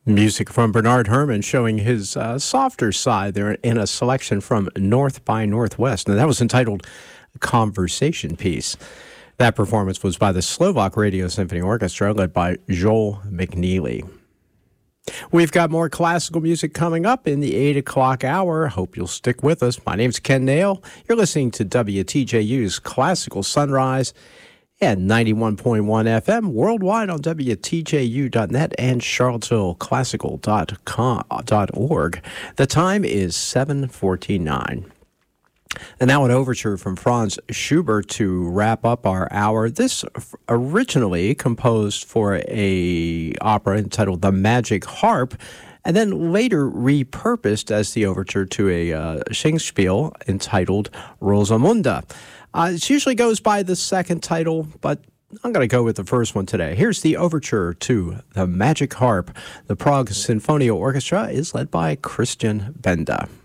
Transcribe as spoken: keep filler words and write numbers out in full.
Music from Bernard Herrmann showing his uh, softer side there in a selection from North by Northwest. And that was entitled Conversation Piece. That performance was by the Slovak Radio Symphony Orchestra led by Joel McNeely. We've got more classical music coming up in the eight o'clock hour. Hope you'll stick with us. My name's Ken Nail. You're listening to W T J U's Classical Sunrise at ninety-one point one F M, worldwide on W T J U dot net and Charlottesville Classical dot org. The time is seven forty-nine. And now an overture from Franz Schubert to wrap up our hour. This originally composed for a opera entitled The Magic Harp, and then later repurposed as the overture to a uh, Singspiel entitled Rosamunde. Uh, it usually goes by the second title, but I'm going to go with the first one today. Here's the overture to The Magic Harp. The Prague Sinfonia Orchestra is led by Christian Benda.